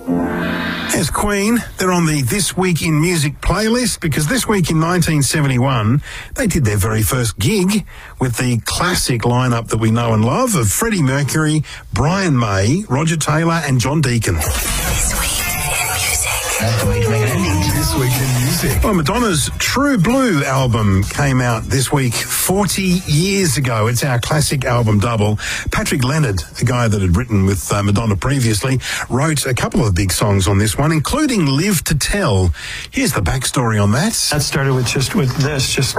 There's Queen. They're on the This Week in Music playlist because this week in 1971, they did their very first gig with the classic lineup that we know and love of Freddie Mercury, Brian May, Roger Taylor and John Deacon. This Week in Music. That's the way to make an ending. This Week in Music. Well, Madonna's True Blue album came out this week 40 years ago. It's our classic album double. Patrick Leonard, the guy that had written with Madonna previously, wrote a couple of big songs on this one, including Live to Tell. Here's the backstory on that. That started with this. I'm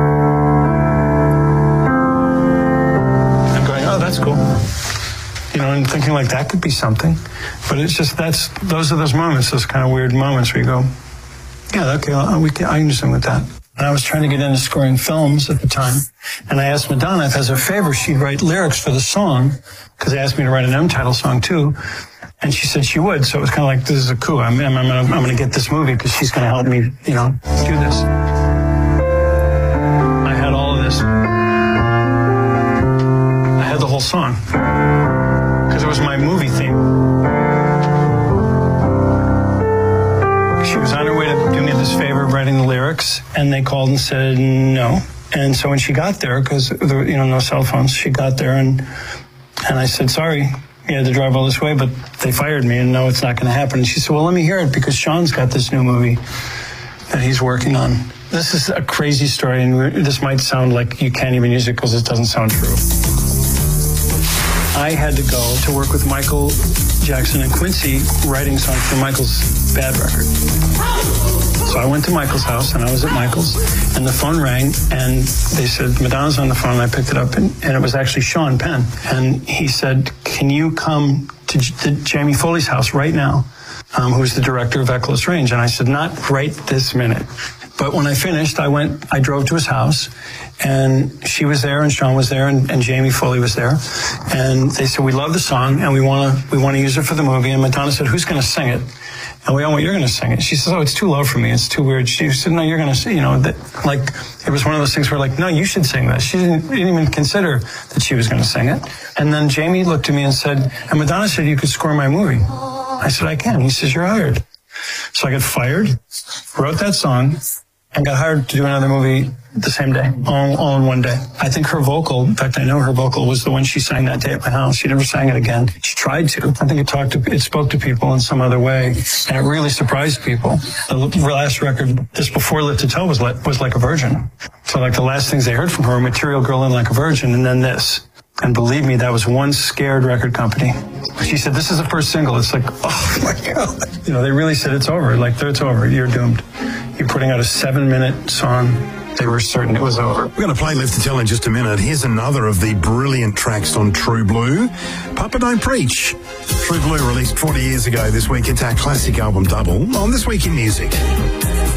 going, oh, that's cool. You know, and thinking like that could be something. But it's just, those are those moments, those kind of weird moments where you go, yeah, okay, I can do something with that. And I was trying to get into scoring films at the time. And I asked Madonna if, as a favor, she'd write lyrics for the song, because they asked me to write an M-title song too. And she said she would. So it was kind of like, this is a coup. I'm going to get this movie because she's going to help me, you know, do this. I had all of this. I had the whole song because it was my movie theme. She was on her way to do me this favor of writing the lyrics, and they called and said no. And so when she got there, because there were, you know, no cell phones, she got there and I said, sorry, you had to drive all this way, but they fired me and no, it's not going to happen. And she said, well, let me hear it because Sean's got this new movie that he's working on. This is a crazy story, and this might sound like you can't even use it because it doesn't sound true. I had to go to work with Michael Jackson and Quincy writing songs for Michael's Bad record. So I went to Michael's house, and I was at Michael's, and the phone rang, and they said, Madonna's on the phone, and I picked it up, and it was actually Sean Penn. And he said, can you come to Jamie Foley's house right now, who's the director of Echoeless Range? And I said, not right this minute. But when I finished, I drove to his house, and she was there, and Sean was there, and Jamie Foley was there. And they said, we love the song, and we want to use it for the movie. And Madonna said, who's going to sing it? And we all went, you're going to sing it. She says, oh, it's too low for me. It's too weird. She said, no, you're going to sing, you know, like, it was one of those things where like, no, you should sing this. She didn't even consider that she was going to sing it. And then Jamie looked at me and said, and Madonna said, you could score my movie. I said, I can. He says, you're hired. So I got fired, wrote that song, and got hired to do another movie the same day, all in one day. I think her vocal, in fact, I know her vocal was the one she sang that day at my house. She never sang it again. She tried to. I think it spoke to people in some other way, and it really surprised people. The last record, just before Live to Tell, was like a virgin. So like the last things they heard from her were Material Girl and Like a Virgin, and then this. And believe me, that was one scared record company. She said, this is the first single. It's like, oh my God. You know, they really said it's over. Like, it's over. You're doomed. You're putting out a 7-minute song. They were certain it was over. We're going to play Live to Tell in just a minute. Here's another of the brilliant tracks on True Blue. Papa Don't Preach. True Blue released 40 years ago this week. It's our classic album double on This Week in Music.